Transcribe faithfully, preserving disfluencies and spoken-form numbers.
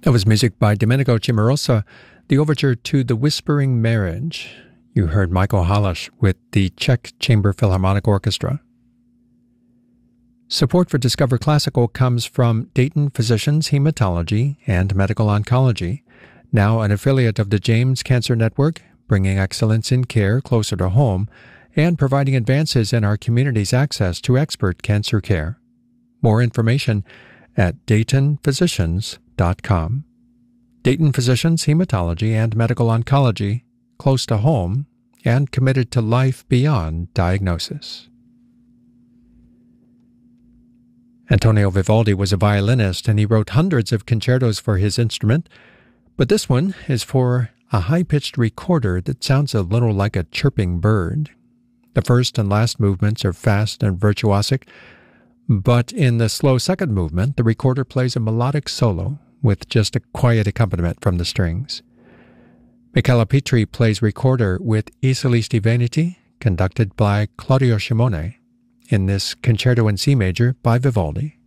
That was music by Domenico Cimarosa, the overture to The Whispering Marriage. You heard Michael Halasz with the Czech Chamber Philharmonic Orchestra. Support for Discover Classical comes from Dayton Physicians Hematology and Medical Oncology, now an affiliate of the James Cancer Network, bringing excellence in care closer to home and providing advances in our community's access to expert cancer care. More information at dayton physicians dot com. Dayton Physicians Hematology and Medical Oncology, close to home and committed to life beyond diagnosis. Antonio Vivaldi was a violinist, and he wrote hundreds of concertos for his instrument, but this one is for a high-pitched recorder that sounds a little like a chirping bird. The first and last movements are fast and virtuosic, but in the slow second movement, the recorder plays a melodic solo with just a quiet accompaniment from the strings. Michela Petri plays recorder with I Solisti Veneti, conducted by Claudio Shimone, in this Concerto in C major by Vivaldi.